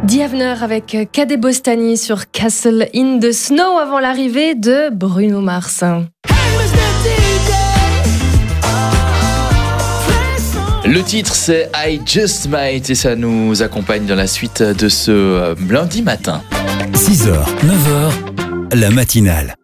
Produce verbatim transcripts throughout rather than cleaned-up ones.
Diavner avec Cadet Bostani sur Castle in the Snow avant l'arrivée de Bruno Mars. Le titre c'est I Just Might et ça nous accompagne dans la suite de ce lundi matin. six heures, neuf heures, la matinale.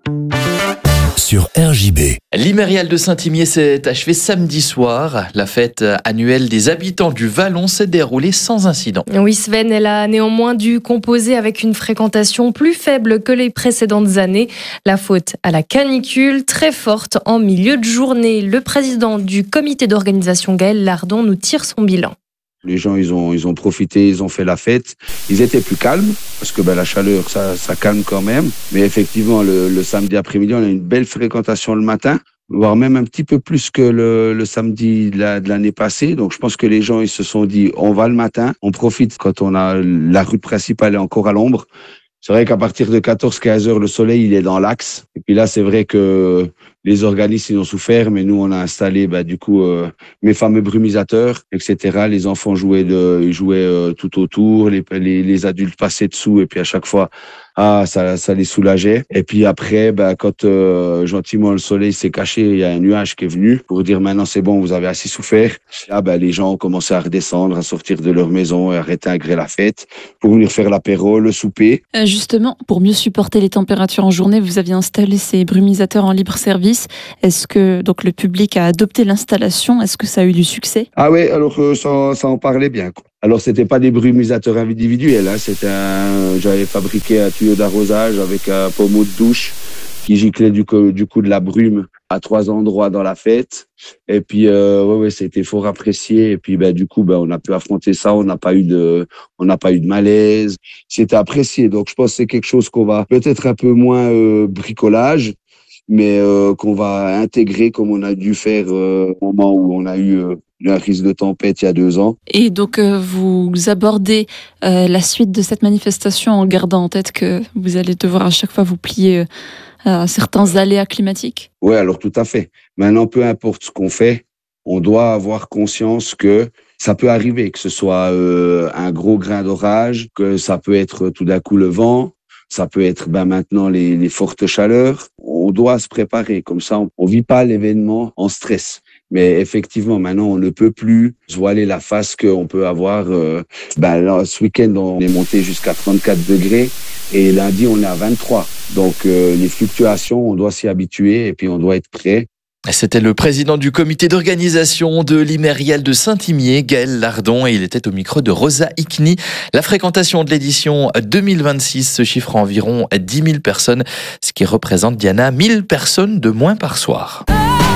Sur R J B. L'Imérial de Saint-Imier s'est achevé samedi soir. La fête annuelle des habitants du Vallon s'est déroulée sans incident. Oui, Sven, elle a néanmoins dû composer avec une fréquentation plus faible que les précédentes années. La faute à la canicule, très forte en milieu de journée. Le président du comité d'organisation, Gaël Lardon, nous tire son bilan. Les gens, ils ont, ils ont profité, ils ont fait la fête. Ils étaient plus calmes, parce que ben, la chaleur, ça, ça calme quand même. Mais effectivement, le, le samedi après-midi, on a une belle fréquentation le matin, voire même un petit peu plus que le, le samedi de, la, de l'année passée. Donc, je pense que les gens, ils se sont dit, on va le matin, on profite quand on a la rue principale est encore à l'ombre. C'est vrai qu'à partir de quatorze à quinze heures, le soleil, il est dans l'axe. Et puis là, c'est vrai que les organismes, ils ont souffert, mais nous, on a installé, bah, du coup, euh, mes fameux brumisateurs, et cetera. Les enfants jouaient de, ils jouaient euh, tout autour, les, les, les adultes passaient dessous, et puis à chaque fois, ah, ça, ça les soulageait. Et puis après, bah, quand euh, gentiment le soleil s'est caché, il y a un nuage qui est venu pour dire maintenant c'est bon, vous avez assez souffert. Là, bah, les gens ont commencé à redescendre, à sortir de leur maison et à réintégrer la fête pour venir faire l'apéro, le souper. Euh, justement, pour mieux supporter les températures en journée, vous aviez installé ces brumisateurs en libre service. Est-ce que donc le public a adopté l'installation? Est-ce que ça a eu du succès? Ah oui, alors euh, ça, ça en parlait bien, quoi. Alors, c'était pas des brumisateurs individuels, hein. C'était un, j'avais fabriqué un tuyau d'arrosage avec un pommeau de douche qui giclait du coup, du coup de la brume à trois endroits dans la fête. Et puis, euh, ouais, ouais, c'était fort apprécié. Et puis, ben, du coup, ben, on a pu affronter ça. On n'a pas eu de, on n'a pas eu de malaise. C'était apprécié. Donc, je pense que c'est quelque chose qu'on va peut-être un peu moins euh, bricolage, mais euh, qu'on va intégrer comme on a dû faire euh, au moment où on a eu euh, un risque de tempête il y a deux ans. Et donc, euh, vous abordez euh, la suite de cette manifestation en gardant en tête que vous allez devoir à chaque fois vous plier euh, à certains aléas climatiques? Oui, alors tout à fait. Maintenant, peu importe ce qu'on fait, on doit avoir conscience que ça peut arriver, que ce soit euh, un gros grain d'orage, que ça peut être tout d'un coup le vent, ça peut être ben, maintenant les, les fortes chaleurs. On doit se préparer, comme ça on ne vit pas l'événement en stress. Mais effectivement, maintenant, on ne peut plus se voiler la face qu'on peut avoir. Euh, ben, là, ce week-end, on est monté jusqu'à trente-quatre degrés et lundi, on est à vingt-trois. Donc, euh, les fluctuations, on doit s'y habituer et puis on doit être prêt. C'était le président du comité d'organisation de l'Imérial de Saint-Imier, Gaël Lardon, et il était au micro de Rosa Ikni. La fréquentation de l'édition deux mille vingt-six se chiffre à environ dix mille personnes, ce qui représente, Diana, mille personnes de moins par soir.